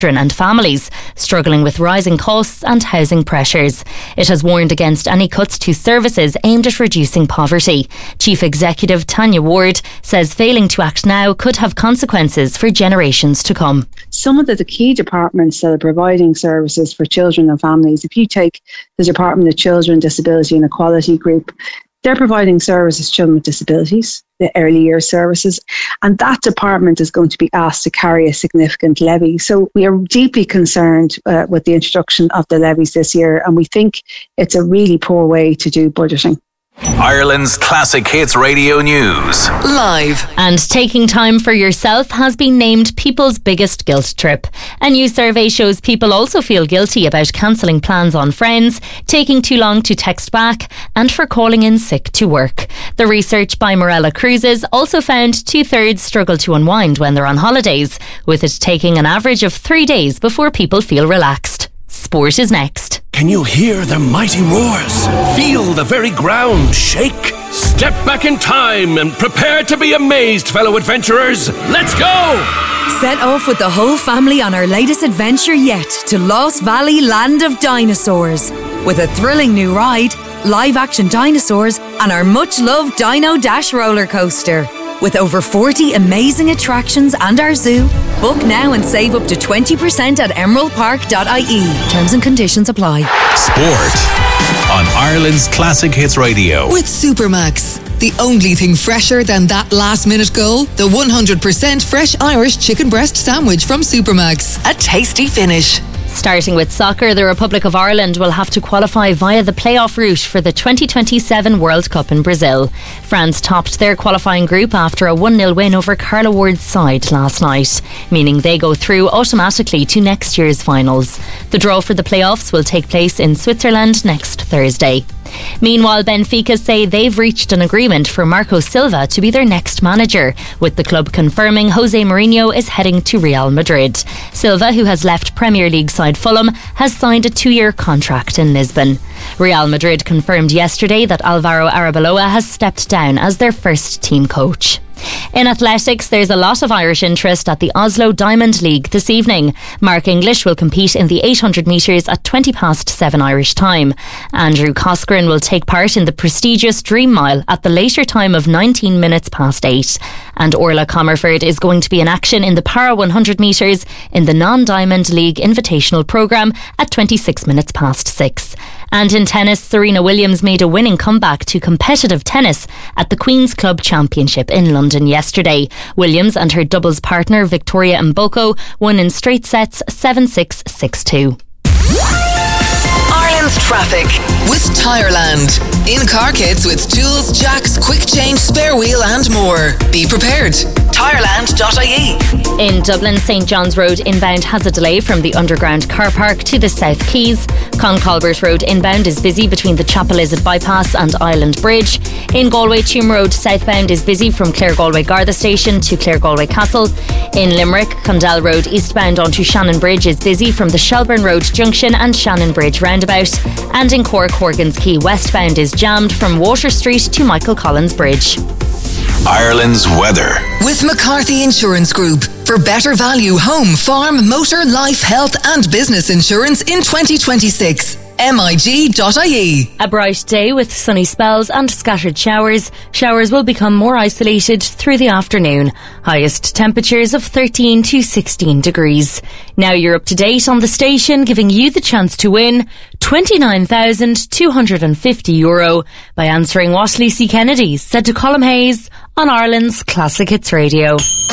and families struggling with rising costs and housing pressures. It has warned against any cuts to services aimed at reducing poverty. Chief Executive Tanya Ward says failing to act now could have consequences for generations to come. Some of the key departments that are providing services for children and families, if you take the Department of Children, Disability and Equality Group, they're providing services to children with disabilities, the early years services, and that department is going to be asked to carry a significant levy. So we are deeply concerned with the introduction of the levies this year, and we think it's a really poor way to do budgeting. Ireland's Classic Hits Radio News. Live. And taking time for yourself has been named people's biggest guilt trip. A new survey shows people also feel guilty about cancelling plans on friends, taking too long to text back, and for calling in sick to work. The research by Morella Cruises also found 2/3 struggle to unwind when they're on holidays, with it taking an average of 3 days before people feel relaxed. Sport is next. Can you hear the mighty roars? Feel the very ground shake? Step back in time and prepare to be amazed, fellow adventurers. Let's go! Set off with the whole family on our latest adventure yet to Lost Valley Land of Dinosaurs. With a thrilling new ride, live-action dinosaurs and our much-loved Dino Dash roller coaster. With over 40 amazing attractions and our zoo, book now and save up to 20% at emeraldpark.ie. Terms and conditions apply. Sport on Ireland's Classic Hits Radio. With Supermax. The only thing fresher than that last-minute goal, the 100% fresh Irish chicken breast sandwich from Supermax. A tasty finish. Starting with soccer, the Republic of Ireland will have to qualify via the playoff route for the 2027 World Cup in Brazil. France topped their qualifying group after a 1-0 win over Carla Ward's side last night, meaning they go through automatically to next year's finals. The draw for the playoffs will take place in Switzerland next Thursday. Meanwhile, Benfica say they've reached an agreement for Marco Silva to be their next manager, with the club confirming Jose Mourinho is heading to Real Madrid. Silva, who has left Premier League side Fulham, has signed a 2-year contract in Lisbon. Real Madrid confirmed yesterday that Alvaro Arbeloa has stepped down as their first team coach. In athletics, there's a lot of Irish interest at the Oslo Diamond League this evening. Mark English will compete in the 800 metres at 7:20 Irish time. Andrew Coscoran will take part in the prestigious Dream Mile at the later time of 8:19. And Orla Comerford is going to be in action in the Para 100 metres in the Non-Diamond League Invitational programme at 6:26. And in tennis, Serena Williams made a winning comeback to competitive tennis at the Queen's Club Championship in London yesterday. Williams and her doubles partner Victoria Mboko won in straight sets 7-6, 6-2. Ireland's traffic with Tireland. In-car kits with tools, jacks, quick change, spare wheel and more. Be prepared. Tireland.ie. In Dublin, St John's Road inbound has a delay from the underground car park to the South Quays. Concolbert Road inbound is busy between the Chapel Izzard Bypass and Island Bridge. In Galway, Tuam Road southbound is busy from Clare Galway Garda Station to Clare Galway Castle. In Limerick, Condell Road eastbound onto Shannon Bridge is busy from the Shelburne Road Junction and Shannon Bridge roundabout. And in Cork, Horgan's Quay westbound is jammed from Water Street to Michael Collins Bridge. Ireland's weather. With McCarthy Insurance Group. For better value home, farm, motor, life, health and business insurance in 2026. MIG.ie. A bright day with sunny spells and scattered showers. Showers will become more isolated through the afternoon. Highest temperatures of 13 to 16 degrees. Now you're up to date on the station, giving you the chance to win €29,250 by answering what Lucy Kennedy said to Colm Hayes on Ireland's Classic Hits Radio.